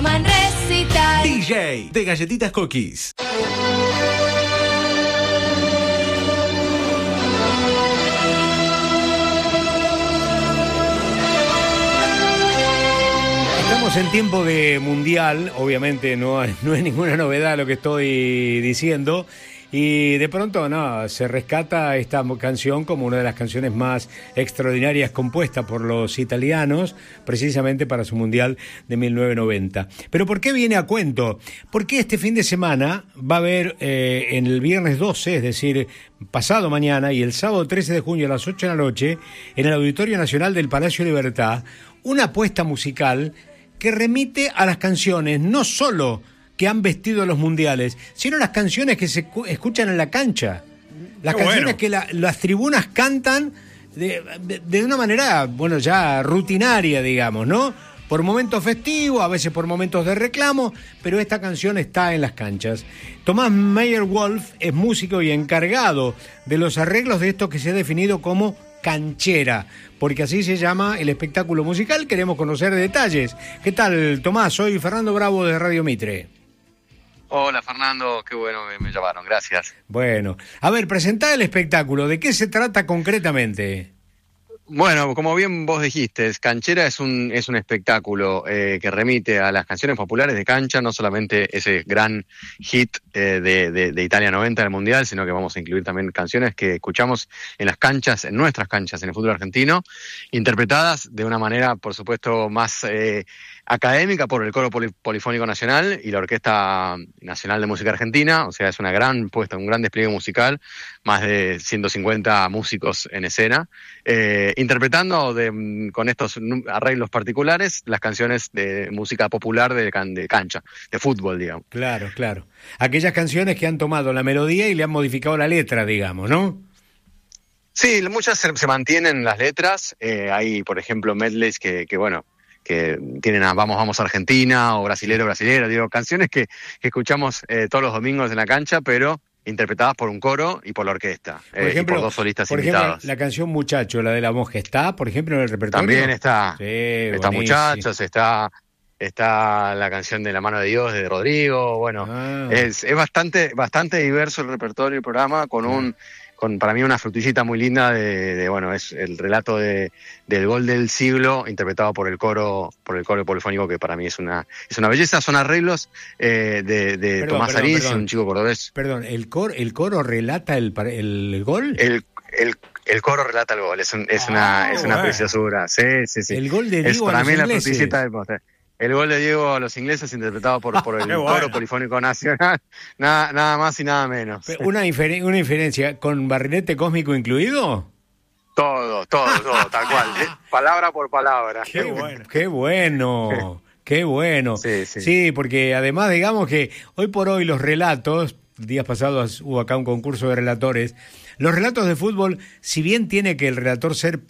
llaman recital. DJ de Galletitas Cookies. Estamos en tiempo de mundial, obviamente no es ninguna novedad lo que estoy diciendo, y de pronto se rescata esta canción como una de las canciones más extraordinarias compuestas por los italianos, precisamente para su mundial de 1990. Pero ¿por qué viene a cuento? Porque este fin de semana va a haber en el viernes 12, es decir, pasado mañana, y el sábado 13 de junio a las 8 de la noche, en el Auditorio Nacional del Palacio Libertad, una apuesta musical que remite a las canciones no solo que han vestido los mundiales, sino las canciones que se escuchan en la cancha. Las canciones que las tribunas cantan de una manera, ya rutinaria, digamos, ¿no? Por momentos festivos, a veces por momentos de reclamo, pero esta canción está en las canchas. Tomás Meyerwolf es músico y encargado de los arreglos de esto que se ha definido como canchera, porque así se llama el espectáculo musical. Queremos conocer detalles. ¿Qué tal, Tomás? Soy Fernando Bravo de Radio Mitre. Hola, Fernando, qué bueno que me llamaron, gracias. Bueno, a ver, presentá el espectáculo. ¿De qué se trata concretamente? Bueno, como bien vos dijiste, Canchera es un espectáculo que remite a las canciones populares de cancha, no solamente ese gran hit de Italia 90 del Mundial, sino que vamos a incluir también canciones que escuchamos en las canchas, en nuestras canchas, en el fútbol argentino, interpretadas de una manera, por supuesto, más académica por el Coro Polifónico Nacional y la Orquesta Nacional de Música Argentina. O sea, es una gran puesta, un gran despliegue musical, más de 150 músicos en escena, interpretando con estos arreglos particulares las canciones de música popular de cancha, de fútbol, digamos. Claro, claro. Aquellas canciones que han tomado la melodía y le han modificado la letra, digamos, ¿no? Sí, muchas se mantienen las letras. Hay, por ejemplo, medleys que tienen a Vamos Argentina o Brasilero, digo, canciones que escuchamos todos los domingos en la cancha, pero interpretadas por un coro y por la orquesta, por ejemplo, y por dos solistas por invitados. Ejemplo, la canción Muchacho, la de la monja, ¿está, por ejemplo, en el repertorio? También está, sí, está Muchachos, está la canción de La Mano de Dios de Rodrigo. Es bastante diverso el repertorio del programa, con para mí una frutillita muy linda es el relato del gol del siglo interpretado por el coro polifónico, que para mí es una belleza. Son arreglos de Tomás Ariz, un chico cordobés. Perdón, ¿el coro relata el gol? El coro relata el gol, es una preciosura. Sí. El gol de Diego para a mí los la ingleses. frutillita del postre. El gol de Diego a los ingleses interpretado por el Coro Polifónico Nacional, nada más y nada menos. Una inferencia, ¿con barrilete cósmico incluido? Todo, tal cual, palabra por palabra. Qué bueno. Sí, porque además digamos que hoy por hoy los relatos, días pasados hubo acá un concurso de relatores, los relatos de fútbol, si bien tiene que el relator ser